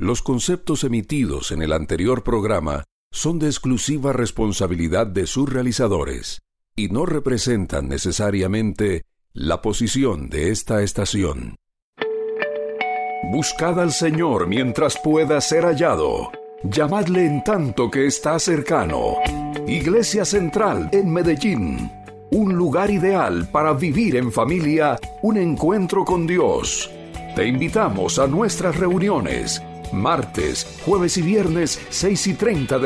Los conceptos emitidos en el anterior programa son de exclusiva responsabilidad de sus realizadores y no representan necesariamente la posición de esta estación. Buscad al Señor mientras pueda ser hallado. Llamadle en tanto que está cercano. Iglesia Central en Medellín. Un lugar ideal para vivir en familia un encuentro con Dios. Te invitamos a nuestras reuniones. Martes, jueves y viernes, 6:30 de